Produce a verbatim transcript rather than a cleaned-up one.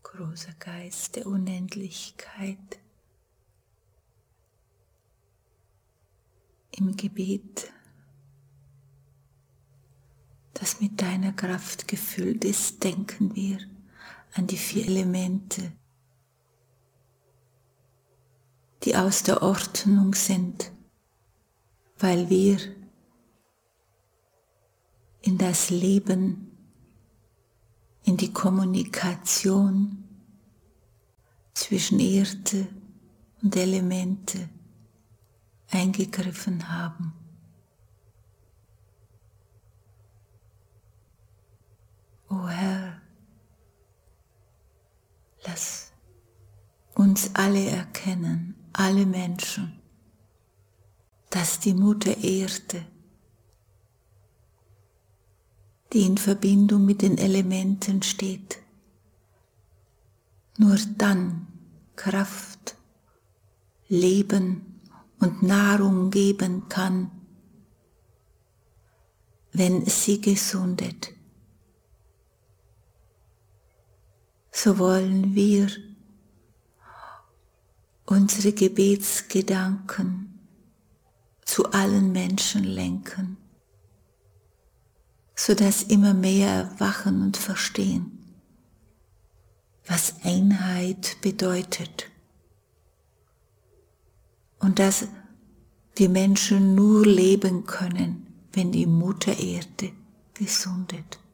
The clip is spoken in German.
großer Geist der Unendlichkeit, im Gebet, das mit deiner Kraft gefüllt ist, denken wir an die vier Elemente, die aus der Ordnung sind, weil wir in das Leben, in die Kommunikation zwischen Erde und Elemente eingegriffen haben. O Herr, lass uns alle erkennen, alle Menschen, dass die Mutter Erde, die in Verbindung mit den Elementen steht, nur dann Kraft, Leben und Nahrung geben kann, wenn sie gesundet. So wollen wir unsere Gebetsgedanken zu allen Menschen lenken, sodass immer mehr erwachen und verstehen, was Einheit bedeutet und dass die Menschen nur leben können, wenn die Mutter Erde gesundet.